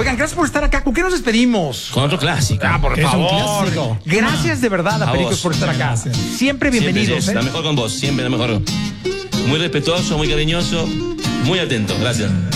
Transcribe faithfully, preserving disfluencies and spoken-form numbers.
Oigan, gracias por estar acá. ¿Con qué nos despedimos? Con otro clásico. Ah, por Es un favor. clásico. Gracias de verdad a A Pericos vos. por estar acá. Gracias. Siempre bienvenidos. Siempre, Jess, ¿eh? la mejor con vos, siempre la mejor. Muy respetuoso, muy cariñoso, muy atento. Gracias.